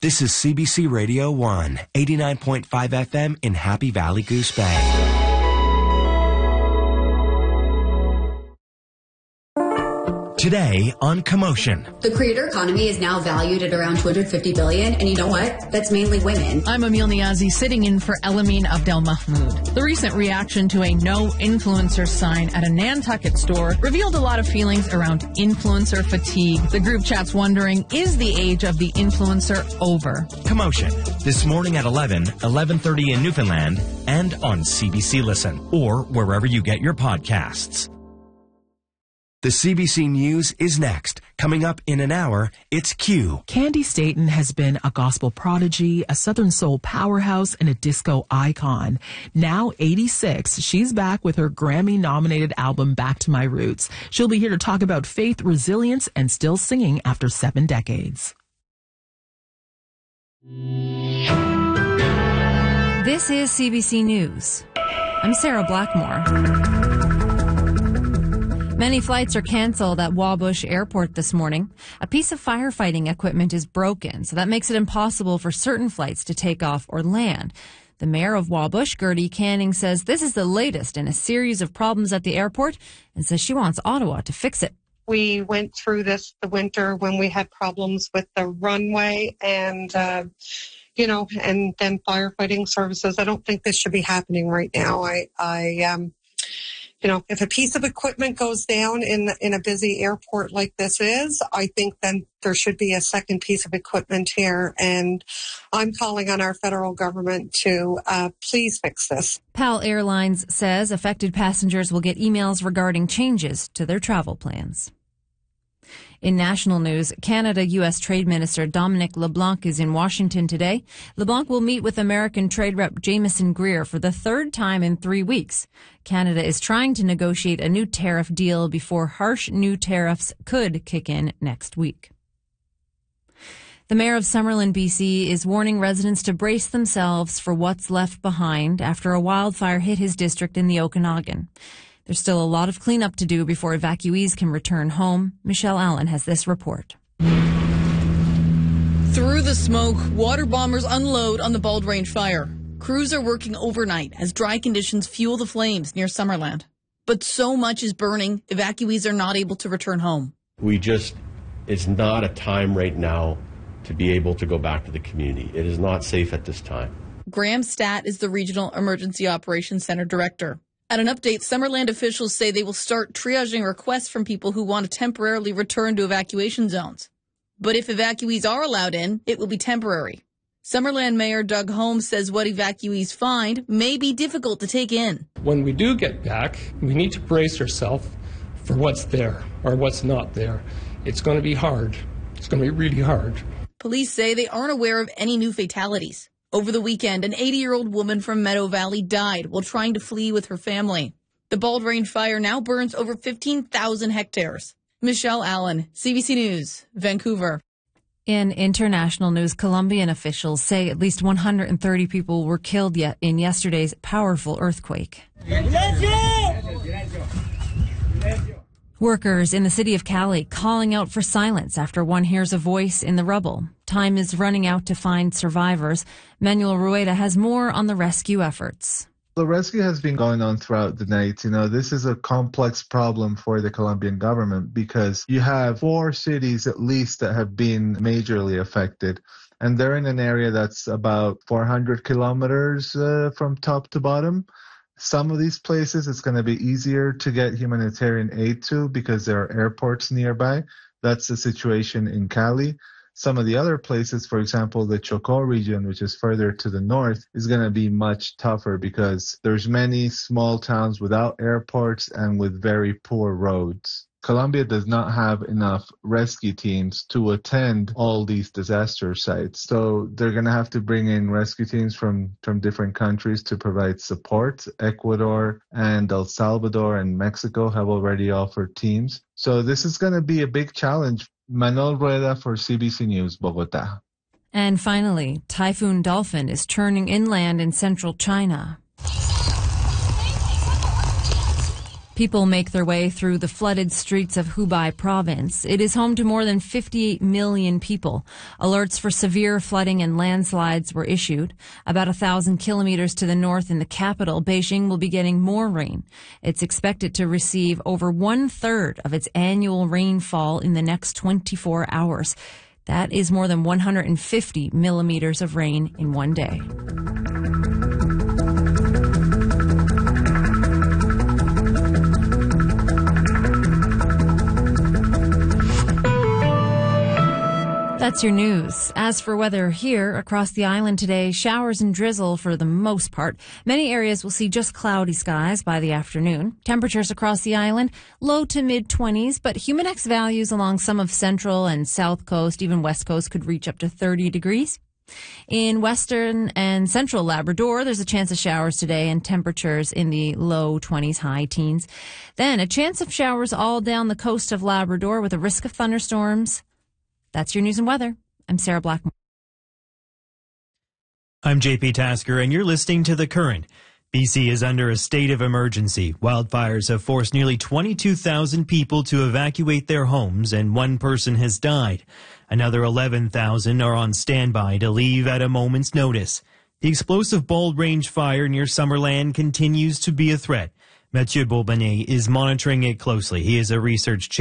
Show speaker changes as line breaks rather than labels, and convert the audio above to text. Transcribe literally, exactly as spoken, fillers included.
This is C B C Radio one, eighty-nine point five F M in Happy Valley, Goose Bay. Today on Commotion.
The creator economy is now valued at around two hundred fifty billion dollars, and you know what? That's mainly women.
I'm Emil Niazi, sitting in for Elamine Abdel Mahmoud. The recent reaction to a no influencer sign at a Nantucket store revealed a lot of feelings around influencer fatigue. The group chat's wondering, is the age of the influencer over?
Commotion. This morning at eleven, eleven thirty in Newfoundland, and on C B C Listen, or wherever you get your podcasts. The C B C News is next. Coming up in an hour, it's Q.
Candy Staton has been a gospel prodigy, a Southern soul powerhouse, and a disco icon. Now eighty-six, she's back with her Grammy-nominated album Back to My Roots. She'll be here to talk about faith, resilience, and still singing after seven decades.
This is C B C News. I'm Sarah Blackmore. Many flights are canceled at Wabush Airport this morning. A piece of firefighting equipment is broken, so that makes it impossible for certain flights to take off or land. The mayor of Wabush, Gertie Canning, says this is the latest in a series of problems at the airport and says she wants Ottawa to fix it.
We went through this the winter when we had problems with the runway and, uh, you know, and then firefighting services. I don't think this should be happening right now. I, I, um, You know, if a piece of equipment goes down in in a busy airport like this is, I think then there should be a second piece of equipment here. And I'm calling on our federal government to uh, please fix this.
PAL Airlines says affected passengers will get emails regarding changes to their travel plans. In national news, Canada-U S Trade Minister Dominic LeBlanc is in Washington today. LeBlanc will meet with American Trade Rep Jameson Greer for the third time in three weeks. Canada is trying to negotiate a new tariff deal before harsh new tariffs could kick in next week. The mayor of Summerlin, B C, is warning residents to brace themselves for what's left behind after a wildfire hit his district in the Okanagan. There's still a lot of cleanup to do before evacuees can return home. Michelle Allen has this report.
Through the smoke, water bombers unload on the Bald Range fire. Crews are working overnight as dry conditions fuel the flames near Summerland. But so much is burning, evacuees are not able to return home.
We just, it's not a time right now to be able to go back to the community. It is not safe at this time.
Graham Stat is the Regional Emergency Operations Center Director. At an update, Summerland officials say they will start triaging requests from people who want to temporarily return to evacuation zones. But if evacuees are allowed in, it will be temporary. Summerland Mayor Doug Holmes says what evacuees find may be difficult to take in.
When we do get back, we need to brace ourselves for what's there or what's not there. It's going to be hard. It's going to be really hard.
Police say they aren't aware of any new fatalities. Over the weekend, an eighty-year-old woman from Meadow Valley died while trying to flee with her family. The Bald Range fire now burns over fifteen thousand hectares. Michelle Allen, C B C News, Vancouver.
In international news, Colombian officials say at least one hundred thirty people were killed yet in yesterday's powerful earthquake. Workers in the city of Cali calling out for silence after one hears a voice in the rubble. Time is running out to find survivors. Manuel Rueda has more on the rescue efforts.
The rescue has been going on throughout the night. You know, this is a complex problem for the Colombian government because you have four cities at least that have been majorly affected. And they're in an area that's about four hundred kilometers uh, from top to bottom. Some of these places, it's going to be easier to get humanitarian aid to because there are airports nearby. That's the situation in Cali. Some of the other places, for example, the Chocó region, which is further to the north, is going to be much tougher because there's many small towns without airports and with very poor roads. Colombia does not have enough rescue teams to attend all these disaster sites. So they're going to have to bring in rescue teams from, from different countries to provide support. Ecuador and El Salvador and Mexico have already offered teams. So this is going to be a big challenge. Manuel Rueda for C B C News, Bogota.
And finally, Typhoon Dolphin is churning inland in central China. People make their way through the flooded streets of Hubei province. It is home to more than fifty-eight million people. Alerts for severe flooding and landslides were issued. About a thousand kilometers to the north in the capital, Beijing will be getting more rain. It's expected to receive over one third of its annual rainfall in the next twenty-four hours. That is more than one hundred fifty millimeters of rain in one day. That's your news. As for weather here across the island today, showers and drizzle for the most part. Many areas will see just cloudy skies by the afternoon. Temperatures across the island, low to mid twenties, but humidex values along some of central and south coast, even west coast, could reach up to thirty degrees. In western and central Labrador, there's a chance of showers today and temperatures in the low twenties, high teens. Then a chance of showers all down the coast of Labrador with a risk of thunderstorms. That's your news and weather. I'm Sarah Blackmore.
I'm J P Tasker, and you're listening to The Current. B C is under a state of emergency. Wildfires have forced nearly twenty-two thousand people to evacuate their homes, and one person has died. Another eleven thousand are on standby to leave at a moment's notice. The explosive Bald Range fire near Summerland continues to be a threat. Mathieu Bourbonnais is monitoring it closely. He is a research chair